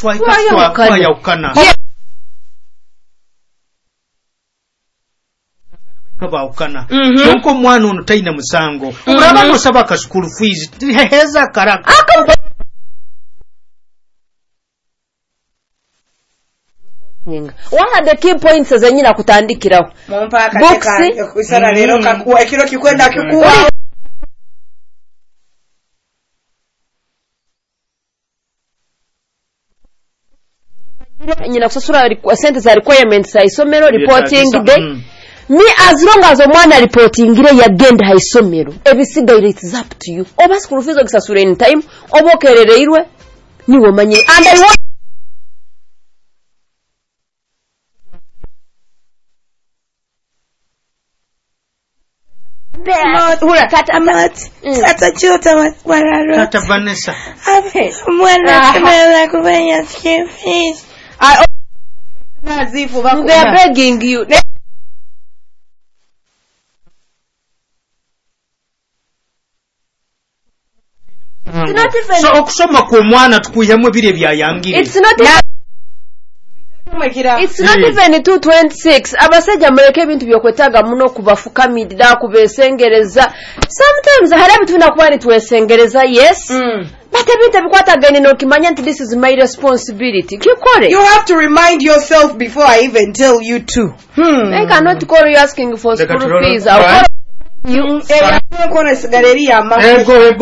twayawukana kabawukana yonko omwana ono talina musango olaba nosaba aka school fees heza karaka What are the key points zenyina kutandikiraho books kusara lero kakuwa ekiro kikwenda kikuwa nyina kusasura sente za requirements za isomero reporting day me as long as omwana reporting ile yagenda ha isomero ebisigaire it's up to you oba school fees ogisasura in time obokerereirwe niwo manyire and I want Tata Vanessa mwana kama kufanya fees nazifu bako they are begging you so okusoma kwa mwana tukuyamwe bire byayangire it's not even 226 abasajja muleke ebintu byokwetaga muno kubafukamidda kubesengereza sometimes harabu tunakuba twesengereza yes but ebintu bikwatagane nokimanya nti this is my responsibility kikore you have to remind yourself before I even tell you to I cannot call you asking for school fees you kona sigaleria ama ego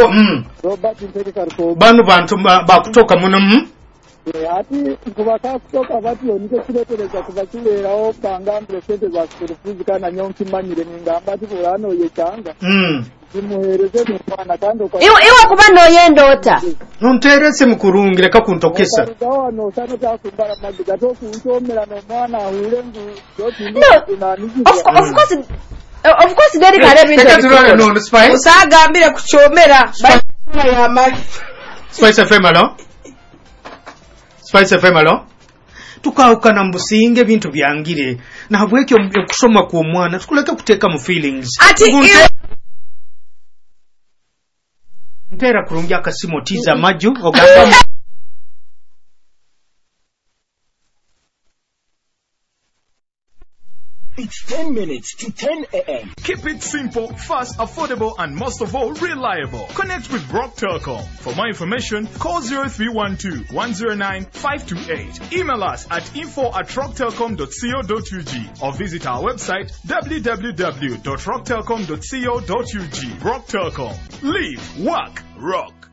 banu bantu bakutoka muno ati kubaka kutoka bati onike kuletereza kubakireraho bangambire sente za school fees kana nyonki manyire ningamba ati bulano yekanga zimuhereze mwana kandi iwe kuba noyendota nonterese mukurungire kakuntokesa no sano takumbara magiga tokuntomera no mwana ahulengu of course there kare bintu no spice usagambire kuchomera ya mali spice femalo Spice FM alo tukawukana mbusinge bintu byangire nabweke okusoma kwa mwana tukuleka kuteka mu feelings ntera kurungi akasimo tiza maju ogamba It's 10 minutes to 10 a.m. Keep it simple, fast, affordable, and most of all, reliable. Connect with Rock Telecom. For more information, call 0312-109-528. Email us at info@rocktelecom.co.ug or visit our website www.rocktelecom.co.ug. Rock Telecom. Live, work, rock.